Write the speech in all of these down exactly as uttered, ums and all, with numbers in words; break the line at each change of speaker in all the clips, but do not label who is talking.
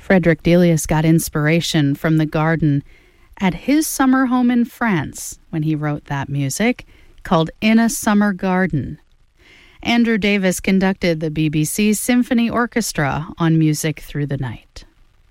Frederick Delius got inspiration from the garden at his summer home in France when he wrote that music, called In a Summer Garden. Andrew Davis conducted the B B C Symphony Orchestra on Music Through the Night.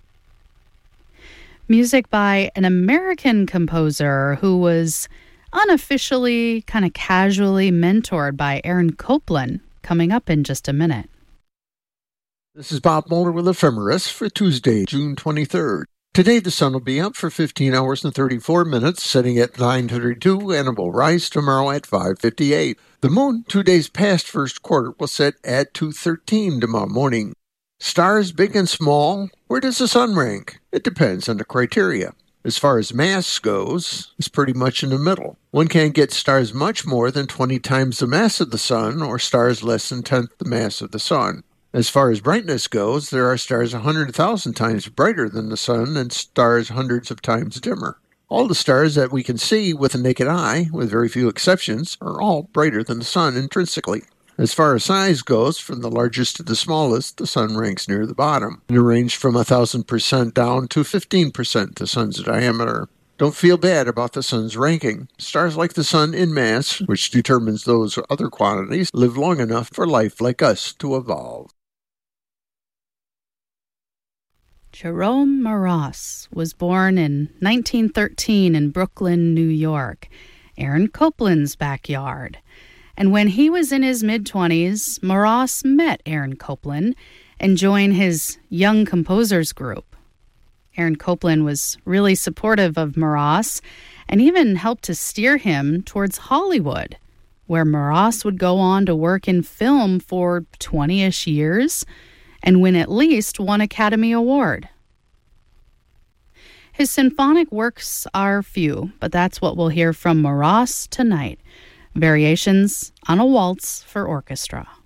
Music by an American composer who was unofficially, kind of casually mentored by Aaron Copland, coming up in just a minute.
This is Bob Moeller with Ephemeris for Tuesday, June twenty-third. Today the sun will be up for fifteen hours and thirty-four minutes, setting at nine thirty-two, and it will rise tomorrow at five fifty-eight. The moon, two days past first quarter, will set at two thirteen tomorrow morning. Stars big and small, where does the sun rank? It depends on the criteria. As far as mass goes, it's pretty much in the middle. One can't get stars much more than twenty times the mass of the sun, or stars less than tenth the mass of the sun. As far as brightness goes, there are stars one hundred thousand times brighter than the sun and stars hundreds of times dimmer. All the stars that we can see with the naked eye, with very few exceptions, are all brighter than the sun intrinsically. As far as size goes, from the largest to the smallest, the sun ranks near the bottom, in a range from one thousand percent down to fifteen percent the sun's diameter. Don't feel bad about the sun's ranking. Stars like the sun in mass, which determines those other quantities, live long enough for life like us to evolve.
Jerome Moross was born in nineteen thirteen in Brooklyn, New York, Aaron Copland's backyard. And when he was in his mid-twenties, Moross met Aaron Copland and joined his Young Composers group. Aaron Copland was really supportive of Moross and even helped to steer him towards Hollywood, where Moross would go on to work in film for twenty-ish years and win at least one Academy Award. His symphonic works are few, but that's what we'll hear from Moross tonight. Variations on a Waltz for Orchestra.